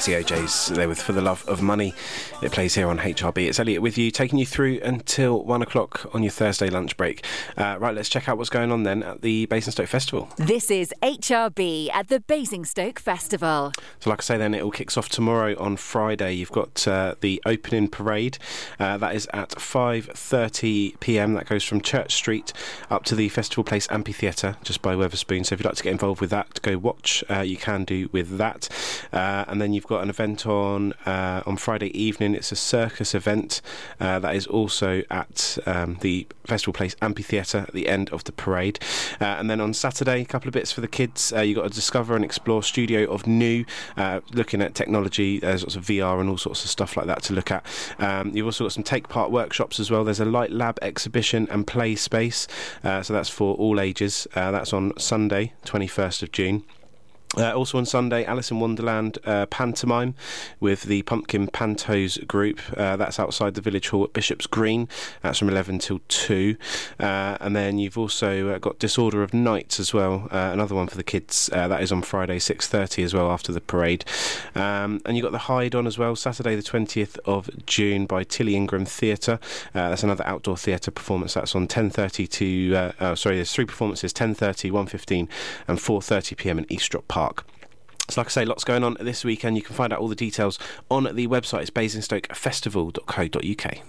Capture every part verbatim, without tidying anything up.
Classy O Js there with For the Love of Money. It plays here on H R B. It's Elliot with you, taking you through until one o'clock on your Thursday lunch break. Uh, right, let's check out what's going on then at the Basingstoke Festival. This is H R B at the Basingstoke Festival. So like I say then, it all kicks off tomorrow on Friday. You've got uh, the opening parade. Uh, that is at five thirty p m. That goes from Church Street up to the Festival Place Amphitheatre, just by Wetherspoon. So if you'd like to get involved with that, to go watch, uh, you can do with that. Uh, and then you've got an event on uh, on Friday evening. It's a circus event uh, that is also at um, the Festival Place Amphitheatre at the end of the parade. Uh, and then on Saturday, a couple of bits for the kids. Uh, you've got to Discover and Explore Studio of New, uh, looking at technology. There's lots of V R and all sorts of stuff like that to look at. Um, you've also got some take part workshops as well. There's a light lab exhibition and play space. Uh, so that's for all ages. Uh, that's on Sunday, twenty-first of June. Uh, also on Sunday, Alice in Wonderland uh, pantomime with the Pumpkin Pantos group. Uh, that's outside the Village Hall at Bishop's Green. That's from eleven till two. Uh, and then you've also uh, got Disorder of Night as well, uh, another one for the kids. Uh, that is on Friday, six thirty as well, after the parade. Um, and you've got The Hide on as well, Saturday the twentieth of June by Tilly Ingram Theatre. Uh, that's another outdoor theatre performance. That's on ten thirty to... Uh, oh, sorry, there's three performances, ten thirty, one fifteen and four thirty p m in Eastrop Park. So like I say, lots going on this weekend. You can find out all the details on the website. It's basingstoke festival dot co dot u k.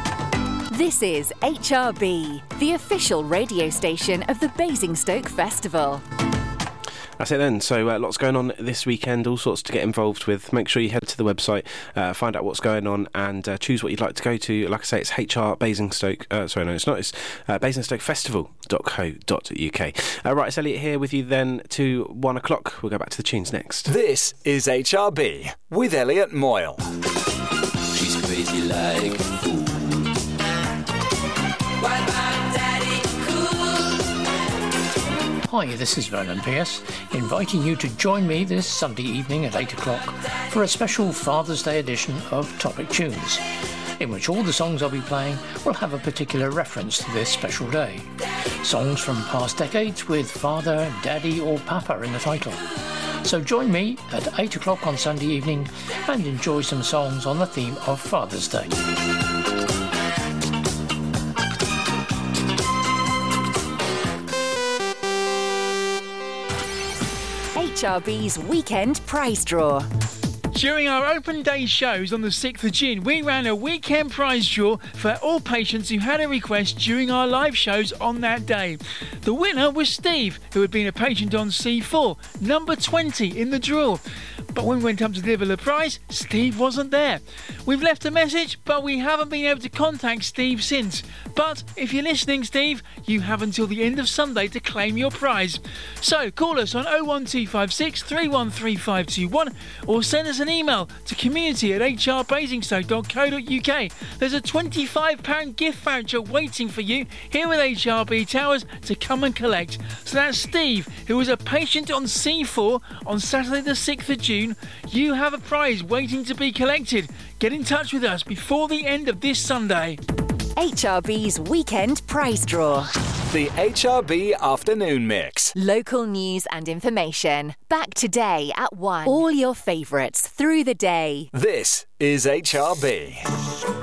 This is H R B, the official radio station of the Basingstoke Festival. That's it then. So uh, lots going on this weekend, all sorts to get involved with. Make sure you head to the website, uh, find out what's going on, and uh, choose what you'd like to go to. Like I say, it's H R Basingstoke. Uh, sorry, no, it's not. It's uh, basingstoke festival dot co dot u k. Uh, right, it's Elliot here with you then to one o'clock. We'll go back to the tunes next. This is H R B with Elliot Moyle. She's crazy like a fool. What about Daddy Cool? Hi, this is Vernon Pierce, inviting you to join me this Sunday evening at eight o'clock for a special Father's Day edition of Topic Tunes, in which all the songs I'll be playing will have a particular reference to this special day. Songs from past decades with Father, Daddy or Papa in the title. So join me at eight o'clock on Sunday evening and enjoy some songs on the theme of Father's Day. H R B's Weekend Prize Draw. During our open day shows on the sixth of June, we ran a weekend prize draw for all patients who had a request during our live shows on that day. The winner was Steve, who had been a patient on C four, number twenty in the draw. But when we went up to deliver the prize, Steve wasn't there. We've left a message, but we haven't been able to contact Steve since. But if you're listening, Steve, you have until the end of Sunday to claim your prize. So call us on oh one two five six, three one three five two one or send us an email to community at h r basingstoke dot co dot u k. There's a twenty-five pounds gift voucher waiting for you here at H R B Towers to come and collect. So that's Steve, who was a patient on C four on Saturday the sixth of June. You have a prize waiting to be collected. Get in touch with us before the end of this Sunday. H R B's Weekend Prize Draw. The H R B Afternoon Mix. Local news and information. Back today at one. All your favourites through the day. This is H R B.